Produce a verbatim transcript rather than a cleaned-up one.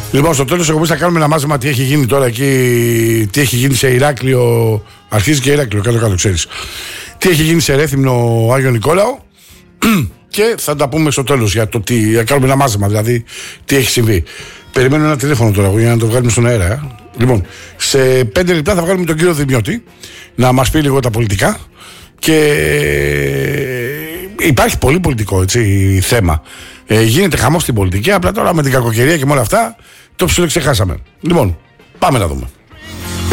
Λοιπόν, στο τέλος, εγώ θα κάνουμε ένα μάζεμα τι έχει γίνει τώρα εκεί, τι έχει γίνει σε Ηράκλειο. Αρχίζει και Ηράκλειο, κάτω-κάτω, ξέρεις. Τι έχει γίνει σε Ρέθυμνο Άγιο Νικόλαο. Και θα τα πούμε στο τέλος για το τι. Θα κάνουμε ένα μάζεμα, δηλαδή τι έχει συμβεί. Περιμένω ένα τηλέφωνο τώρα για να το βγάλουμε στον αέρα. Ε. Λοιπόν, σε πέντε λεπτά θα βγάλουμε τον κύριο Δημιώτη να μας πει λίγο τα πολιτικά. Και υπάρχει πολύ πολιτικό έτσι, θέμα. Ε, γίνεται χαμός στην πολιτική. Απλά τώρα με την κακοκαιρία και με όλα αυτά το ψιλοξεχάσαμε. Λοιπόν, πάμε να δούμε.